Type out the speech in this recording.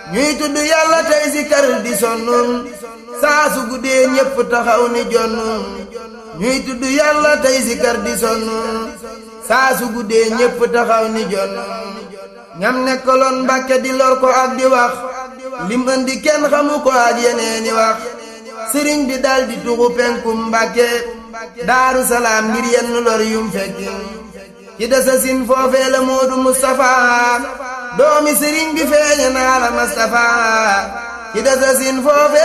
ñuy tudd yàlla tey zikar di sonnun saa su guddee ñépp taxaw ni jonnun ñuy tudd yàlla tey zikar di sonnun saa su guddee ñépp taxaw ni jonnun ñam nekkaloon Mbàkke di lor ko ak di wax lim andi kenn xamu ko ak yeneeni wax sëriñ bi dal di tuxu penkum Mbàkke Daaru Salaam ngir yenn lor yum fekki ci desa sin foofee la Moodu Mustafa doomi sëriñ bi feeña naa la Mustafa ci desa sin foofee